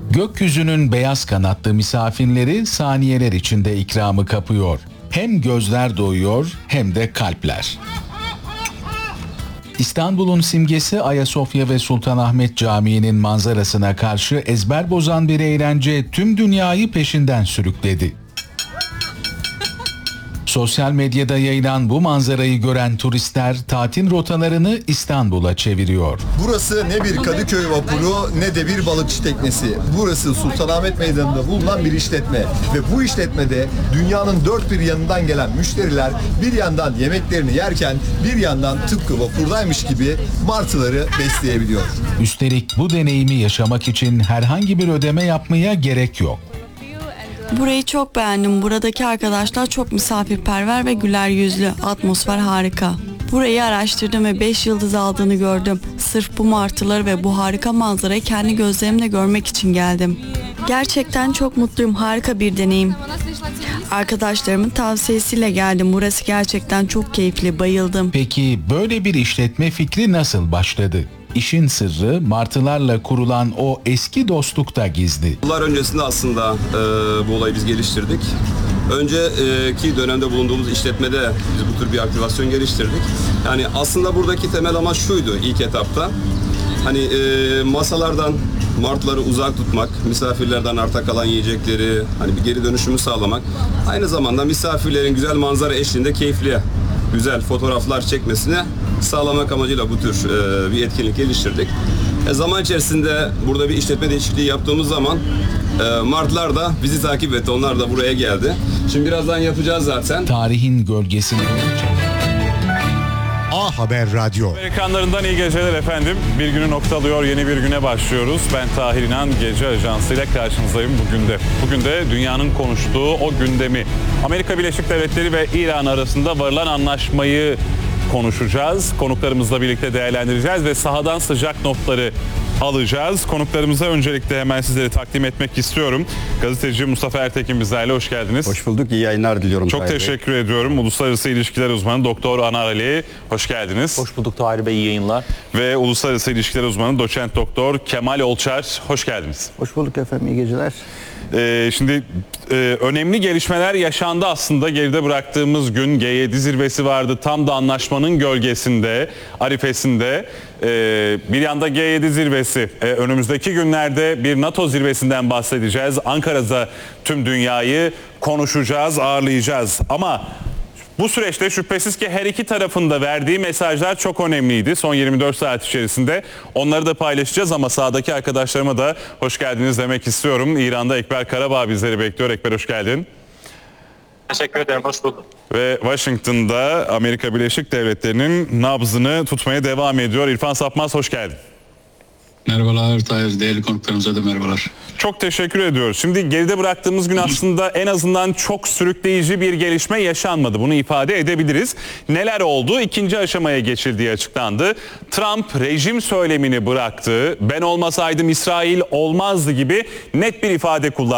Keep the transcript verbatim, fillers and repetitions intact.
Gökyüzünün beyaz kanatlı misafirleri saniyeler içinde ikramı kapıyor. Hem gözler doyuyor hem de kalpler. İstanbul'un simgesi Ayasofya ve Sultanahmet Camii'nin manzarasına karşı ezber bozan bir eğlence tüm dünyayı peşinden sürükledi. Sosyal medyada yayılan bu manzarayı gören turistler tatil rotalarını İstanbul'a çeviriyor. Burası ne bir Kadıköy vapuru ne de bir balıkçı teknesi. Burası Sultanahmet Meydanı'nda bulunan bir işletme. Ve bu işletmede dünyanın dört bir yanından gelen müşteriler bir yandan yemeklerini yerken bir yandan tıpkı vapurdaymış gibi martıları besleyebiliyor. Üstelik bu deneyimi yaşamak için herhangi bir ödeme yapmaya gerek yok. Burayı çok beğendim. Buradaki arkadaşlar çok misafirperver ve güler yüzlü. Atmosfer harika. Burayı araştırdım ve beş yıldız aldığını gördüm. Sırf bu martıları ve bu harika manzarayı kendi gözlerimle görmek için geldim. Gerçekten çok mutluyum. Harika bir deneyim. Arkadaşlarımın tavsiyesiyle geldim. Burası gerçekten çok keyifli. Bayıldım. Peki böyle bir işletme fikri nasıl başladı? İşin sırrı martılarla kurulan o eski dostlukta gizli. Yıllar öncesinde aslında e, bu olayı biz geliştirdik. Önceki dönemde bulunduğumuz işletmede biz bu tür bir aktivasyon geliştirdik. Yani aslında buradaki temel amaç şuydu ilk etapta. Hani e, masalardan martıları uzak tutmak, misafirlerden arta kalan yiyecekleri hani bir geri dönüşümü sağlamak. Aynı zamanda misafirlerin güzel manzara eşliğinde keyifli, güzel fotoğraflar çekmesine sağlamak amacıyla bu tür e, bir etkinlik geliştirdik. E, zaman içerisinde burada bir işletme değişikliği yaptığımız zaman e, martılar da bizi takip etti. Onlar da buraya geldi. Şimdi birazdan yapacağız zaten. Tarihin gölgesinde A Haber Radyo. Amerikanlarından iyi geceler efendim. Bir günü noktalıyor, yeni bir güne başlıyoruz. Ben Tahir İnan, Gece Ajansı ile karşınızdayım bugün de. Bugün de dünyanın konuştuğu o gündemi. Amerika Birleşik Devletleri ve İran arasında varılan anlaşmayı konuşacağız. Konuklarımızla birlikte değerlendireceğiz ve sahadan sıcak notları alacağız. Konuklarımıza öncelikle hemen sizleri takdim etmek istiyorum. Gazeteci Mustafa Ertekin bizlerle, hoş geldiniz. Hoş bulduk, iyi yayınlar diliyorum. Çok Tahir teşekkür Bey. ediyorum. Uluslararası İlişkiler Uzmanı Doktor Anar Ali, hoş geldiniz. Hoş bulduk Tahir Bey, iyi yayınlar. Ve Uluslararası İlişkiler Uzmanı Doçent Doktor Kemal Olçar, hoş geldiniz. Hoş bulduk efendim, iyi geceler. Ee, şimdi e, önemli gelişmeler yaşandı aslında. Geride bıraktığımız gün G yedi zirvesi vardı. Tam da anlaşmanın gölgesinde, arifesinde. Ee, bir yanda G yedi zirvesi. Ee, önümüzdeki günlerde bir NATO zirvesinden bahsedeceğiz. Ankara'da tüm dünyayı konuşacağız, ağırlayacağız. Ama bu süreçte şüphesiz ki her iki tarafın da verdiği mesajlar çok önemliydi son yirmi dört saat içerisinde. Onları da paylaşacağız ama sahadaki arkadaşlarıma da hoş geldiniz demek istiyorum. İran'da Ekber Karabağ bizleri bekliyor. Ekber, hoş geldin. Teşekkür ederim, hoş bulduk. Ve Washington'da Amerika Birleşik Devletleri'nin nabzını tutmaya devam ediyor. İrfan Sapmaz, hoş geldin. Merhabalar Tahir, değerli konuklarımıza da merhabalar. Çok teşekkür ediyoruz. Şimdi geride bıraktığımız gün aslında en azından çok sürükleyici bir gelişme yaşanmadı. Bunu ifade edebiliriz. Neler oldu? İkinci aşamaya geçildiği açıklandı. Trump rejim söylemini bıraktı. Ben olmasaydım İsrail olmazdı gibi net bir ifade kullandı.